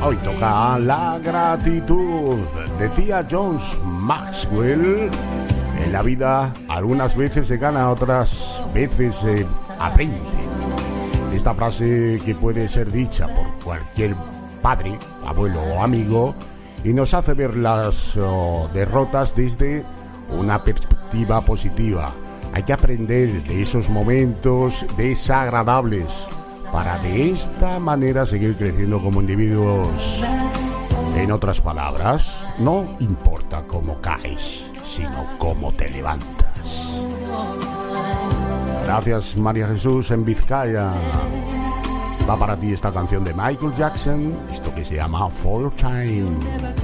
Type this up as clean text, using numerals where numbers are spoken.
Hoy toca la gratitud. Decía John Maxwell, en la vida algunas veces se gana, otras veces se aprende. Esta frase que puede ser dicha por cualquier padre, abuelo o amigo y nos hace ver las derrotas desde una perspectiva positiva. Hay que aprender de esos momentos desagradables para de esta manera seguir creciendo como individuos. En otras palabras, no importa cómo caes, sino cómo te levantas. Gracias, María Jesús en Vizcaya. Va para ti esta canción de Michael Jackson, esto que se llama Full Time.